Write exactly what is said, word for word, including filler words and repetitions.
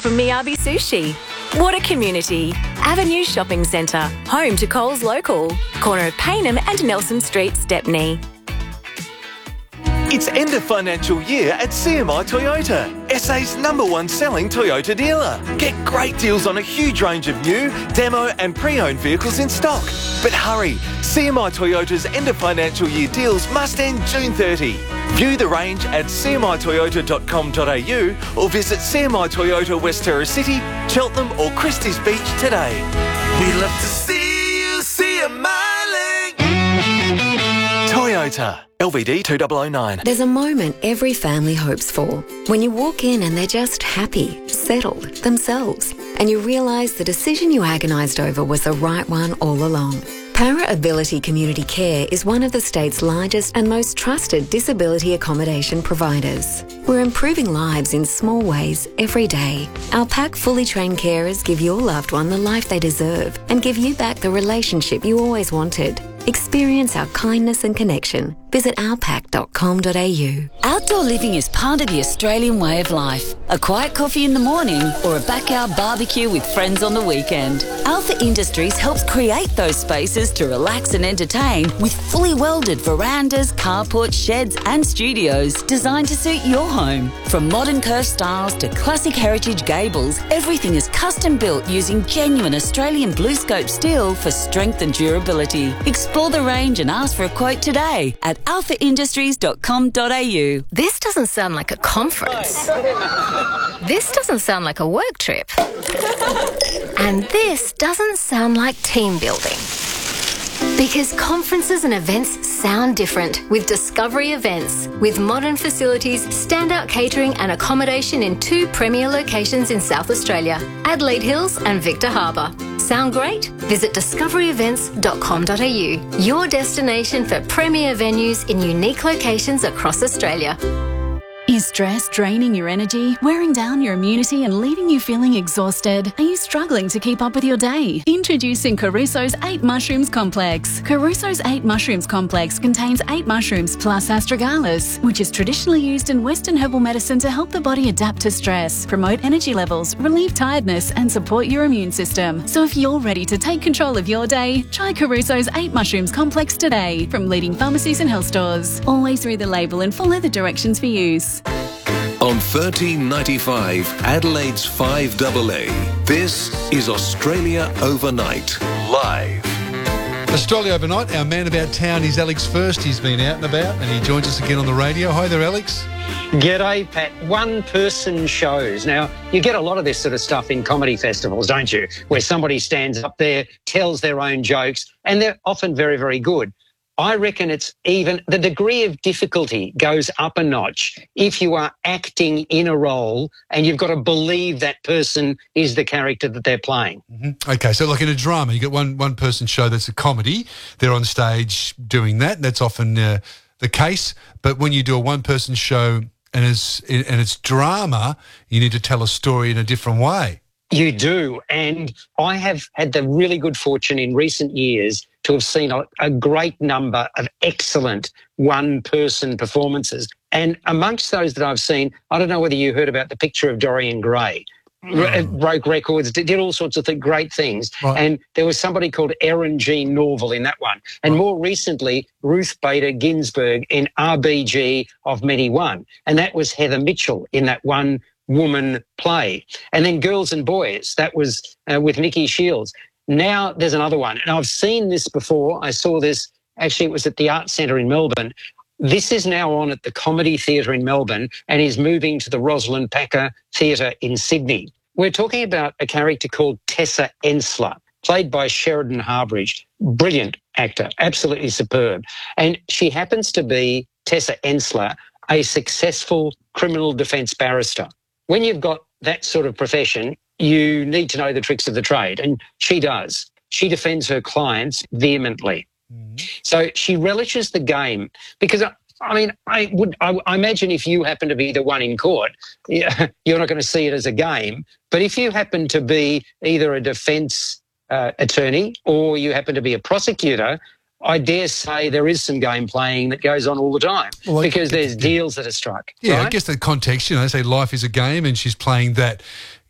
from Miyabi Sushi. What a community. Avenue Shopping Centre, home to Coles Local, corner of Paynham and Nelson Street, Stepney. It's end of financial year at C M I Toyota, S A's number one selling Toyota dealer. Get great deals on a huge range of new, demo and pre-owned vehicles in stock. But hurry, C M I Toyota's end of financial year deals must end June thirtieth. View the range at c m i toyota dot com dot a u or visit C M I Toyota West Terra City, Cheltenham or Christie's Beach today. We love to see you see a miling. Toyota. L V D two thousand nine. There's a moment every family hopes for. When you walk in and they're just happy, settled, themselves, and you realise the decision you agonised over was the right one all along. Para Ability Community Care is one of the state's largest and most trusted disability accommodation providers. We're improving lives in small ways every day. Our P A C fully trained carers give your loved one the life they deserve and give you back the relationship you always wanted. Experience our kindness and connection. Visit our pac dot com dot a u. Outdoor living is part of the Australian way of life. A quiet coffee in the morning or a backyard barbecue with friends on the weekend. Alpha Industries helps create those spaces to relax and entertain with fully welded verandas, carports, sheds and studios designed to suit your home. From modern curved styles to classic heritage gables, everything is custom built using genuine Australian blue scope steel for strength and durability. Explore the range and ask for a quote today at alpha industries dot com dot a u. This doesn't sound like a conference. This doesn't sound like a work trip. And this doesn't sound like team building. Because conferences and events sound different with Discovery Events. With modern facilities, standout catering and accommodation in two premier locations in South Australia, Adelaide Hills and Victor Harbour. Sound great? Visit discovery events dot com dot a u, your destination for premier venues in unique locations across Australia. Is stress draining your energy, wearing down your immunity and leaving you feeling exhausted? Are you struggling to keep up with your day? Introducing Caruso's eight Mushrooms Complex. Caruso's eight Mushrooms Complex contains eight mushrooms plus astragalus, which is traditionally used in Western herbal medicine to help the body adapt to stress, promote energy levels, relieve tiredness and support your immune system. So if you're ready to take control of your day, try Caruso's eight Mushrooms Complex today from leading pharmacies and health stores. Always read the label and follow the directions for use. On thirteen ninety-five, Adelaide's five A A, this is Australia Overnight, live. Australia Overnight, our man about town is Alex First. He's been out and about and he joins us again on the radio. Hi there, Alex. G'day, Pat. One-person shows. Now, you get a lot of this sort of stuff in comedy festivals, don't you? Where somebody stands up there, tells their own jokes, and they're often very, very good. I reckon it's even, the degree of difficulty goes up a notch if you are acting in a role and you've got to believe that person is the character that they're playing. Mm-hmm. Okay, so like in a drama, you get one one person show that's a comedy, they're on stage doing that, that's often uh, the case, but when you do a one-person show and it's, and it's drama, you need to tell a story in a different way. You do, and I have had the really good fortune in recent years to have seen a, a great number of excellent one-person performances. And amongst those that I've seen, I don't know whether you heard about the Picture of Dorian Gray. Mm. Broke records, did, did all sorts of th- great things. Right. And there was somebody called Erin Jean Norville in that one. And right. more recently, Ruth Bader Ginsburg in R B G of Many One. And that was Heather Mitchell in that one woman play. And then Girls and Boys, that was uh, with Nikki Shields. Now there's another one, and I've seen this before. I saw this, actually it was at the Arts Centre in Melbourne. This is now on at the Comedy Theatre in Melbourne and is moving to the Rosalind Packer Theatre in Sydney. We're talking about a character called Tessa Ensler, played by Sheridan Harbridge. Brilliant actor, absolutely superb. And she happens to be, Tessa Ensler, a successful criminal defence barrister. When you've got that sort of profession, you need to know the tricks of the trade, and she does. She defends her clients vehemently. Mm-hmm. So she relishes the game because, I mean, I would, I, I imagine if you happen to be the one in court, you're not going to see it as a game. But if you happen to be either a defence uh, attorney or you happen to be a prosecutor, I dare say there is some game playing that goes on all the time well, because there's deals that are struck. Yeah, right? I guess the context, you know, they say life is a game and she's playing that